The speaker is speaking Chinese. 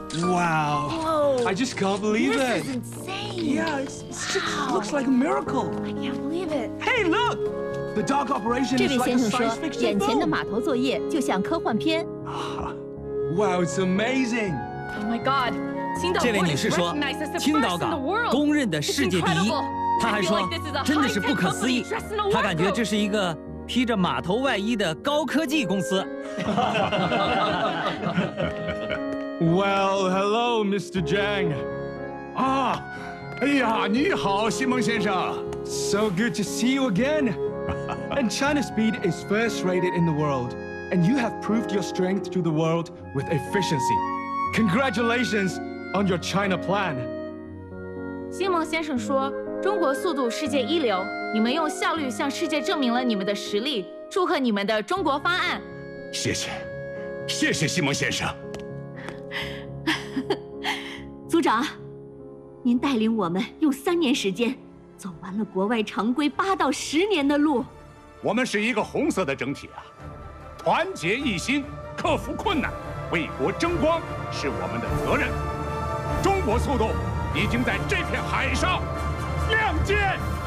Wow. Whoa. I just can't believe This it. is insane. Yeah, it looks like a miracle. I can't believe it. Hey, look! The dock operation 这 is 位 like 先 a 生说 science，fiction 眼前的 film. 码头作业就像科幻片。 Wow, it's amazing. Oh my God. 青岛这位女士说，青岛港公认的世界第一。她还说，真的是不可思议。她感觉这是一个披着码头外衣的高科技公司。 Well, hello, Mr. Zhang. 啊，哎呀，你好，西蒙先生。 So good to see you again. And China Speed is first rated in the world, and you have proved your strength to the world with efficiency. Congratulations on your China plan. 西蒙先生说，中国速度世界一流，你们用效率向世界证明了你们的实力，祝贺你们的中国方案。 谢谢，谢谢西蒙先生。 组长，您带领我们用3年时间，走完了国外常规8到10年的路。 我们是一个红色的整体啊，团结一心，克服困难，为国争光是我们的责任。中国速度已经在这片海上亮剑。